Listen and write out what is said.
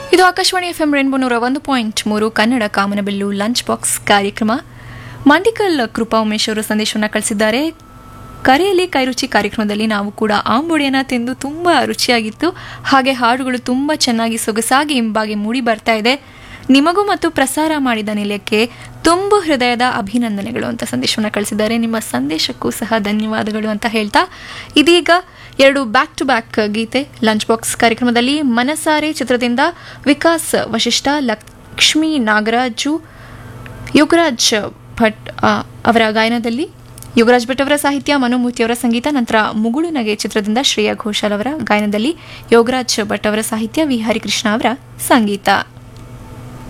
ಇದು Akashvani FM rainbow 101.3 Kannada ಕಾಮನಬಿಲ್ಲು lunch box ಕಾರ್ಯಕ್ರಮ. ಮಂಡಿಕಲ್ ಕೃಪಾ ಉಮೇಶ್ ಅವರು ಸಂದೇಶವನ್ನು ಕಳಿಸಿದ್ದಾರೆ. ಕರೆಯಲ್ಲಿ ಕೈರುಚಿ ಕಾರ್ಯಕ್ರಮದಲ್ಲಿ ನಾವು ಕೂಡ ಆಂಬುಡಿಯನ್ನು ತಿಂದು ತುಂಬ ರುಚಿಯಾಗಿತ್ತು. ಹಾಗೆ ಹಾಡುಗಳು ತುಂಬ ಚೆನ್ನಾಗಿ ಸೊಗಸಾಗಿ ಇಂಬಾಗಿ ಮೂಡಿ ಬರ್ತಾ ಇದೆ. ನಿಮಗೂ ಮತ್ತು ಪ್ರಸಾರ ಮಾಡಿದ ನಿಲಯಕ್ಕೆ ತುಂಬ ಹೃದಯದ ಅಭಿನಂದನೆಗಳು ಅಂತ ಸಂದೇಶವನ್ನು ಕಳಿಸಿದ್ದಾರೆ. ನಿಮ್ಮ ಸಂದೇಶಕ್ಕೂ ಸಹ ಧನ್ಯವಾದಗಳು ಅಂತ ಹೇಳ್ತಾ ಇದೀಗ 2 back to back Gita lunch box ಕಾರ್ಯಕ್ರಮದಲ್ಲಿ. ಮನಸಾರೆ ಚಿತ್ರದಿಂದ ವಿಕಾಸ್ ವಶಿಷ್ಠ, ಲಕ್ಷ್ಮೀ ನಾಗರಾಜು, ಯುಗರಾಜ್ ಭಟ್ ಅವರ ಗಾಯನದಲ್ಲಿ, ಯುಗರಾಜ್ ಭಟ್ ಅವರ ಸಾಹಿತ್ಯ, ಮನೋಮೂರ್ತಿ ಅವರ ಸಂಗೀತ. ನಂತರ ಮುಗುಳು ನಗೆ ಚಿತ್ರದಿಂದ ಶ್ರೇಯಾ ಘೋಷಾಲ್ ಅವರ ಗಾಯನದಲ್ಲಿ, ಯೋಗರಾಜ್ ಭಟ್ ಅವರ ಸಾಹಿತ್ಯ, ವಿ ಹರಿಕೃಷ್ಣ ಅವರ ಸಂಗೀತ.